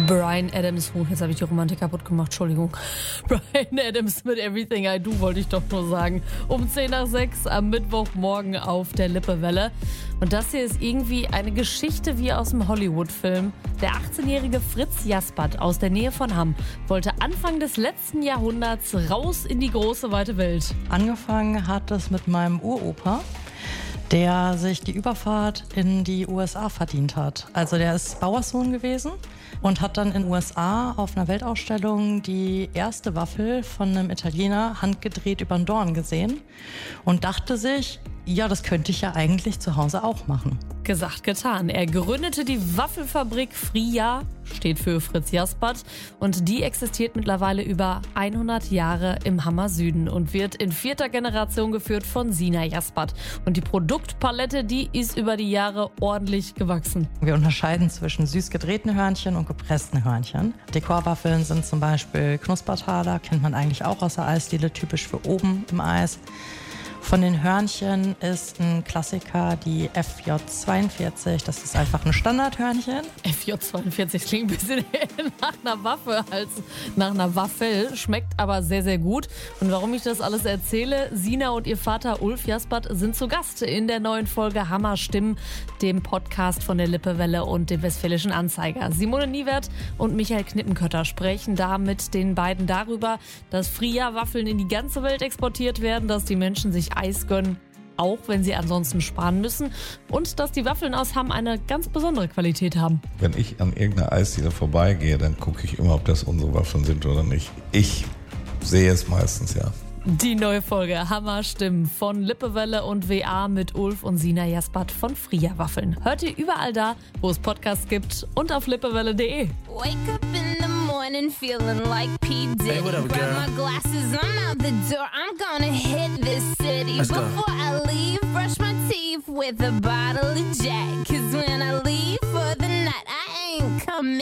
Bryan Adams, jetzt habe ich die Romantik kaputt gemacht, Entschuldigung. Bryan Adams mit Everything I Do, wollte ich doch nur sagen. Um 10:06 am Mittwochmorgen auf der Lippewelle. Und das hier ist irgendwie eine Geschichte wie aus dem Hollywood-Film. Der 18-jährige Fritz Jaspert aus der Nähe von Hamm wollte Anfang des letzten Jahrhunderts raus in die große, weite Welt. Angefangen hat es mit meinem Uropa, der sich die Überfahrt in die USA verdient hat. Also der ist Bauerssohn gewesen und hat dann in den USA auf einer Weltausstellung die erste Waffel von einem Italiener handgedreht über den Dorn gesehen und dachte sich, ja, das könnte ich ja eigentlich zu Hause auch machen. Gesagt, getan. Er gründete die Waffelfabrik Fria, steht für Fritz Jaspert, und die existiert mittlerweile über 100 Jahre im Hammer Süden und wird in 4. Generation geführt von Sina Jaspert. Und die Produktpalette, die ist über die Jahre ordentlich gewachsen. Wir unterscheiden zwischen süß gedrehten Hörnchen und gepressten Hörnchen. Dekorwaffeln sind zum Beispiel Knuspertaler, kennt man eigentlich auch aus der Eisdiele, typisch für oben im Eis. Von den Hörnchen ist ein Klassiker die FJ42. Das ist einfach ein Standardhörnchen. FJ42 klingt ein bisschen nach einer Waffe als nach einer Waffel, schmeckt aber sehr, sehr gut. Und warum ich das alles erzähle, Sina und ihr Vater Ulf Jaspert sind zu Gast in der neuen Folge Hammer Stimmen, dem Podcast von der Lippewelle und dem Westfälischen Anzeiger. Simone Niewert und Michael Knippenkötter sprechen da mit den beiden darüber, dass Fria-Waffeln in die ganze Welt exportiert werden, dass die Menschen sich Eis gönnen, auch wenn sie ansonsten sparen müssen, und dass die Waffeln aus Hamm eine ganz besondere Qualität haben. Wenn ich an irgendeiner Eisdiele vorbeigehe, dann gucke ich immer, ob das unsere Waffeln sind oder nicht. Ich sehe es meistens, ja. Die neue Folge Hammer Stimmen von Lippewelle und WA mit Ulf und Sina Jaspert von Fria Waffeln. Hört ihr überall da, wo es Podcasts gibt und auf lippewelle.de. Wake up in the morning feeling like P. Diddy. Hey, what up, girl? Grab my glasses, I'm out the door. I'm gonna hit this city. Let's go. Before I leave, brush my teeth with a bottle of Jack. 'Cause when I leave for the night, I ain't coming